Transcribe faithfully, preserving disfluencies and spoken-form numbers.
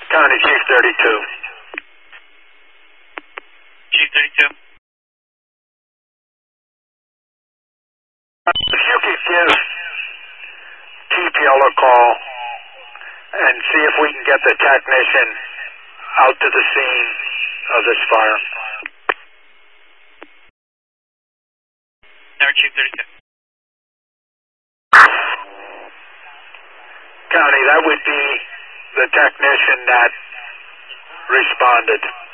County Chief thirty-two. Chief thirty-two. If you could give T P L a call and see if we can get the technician out to the scene of this fire. Tower Chief thirty-two. County, that would be the technician that responded.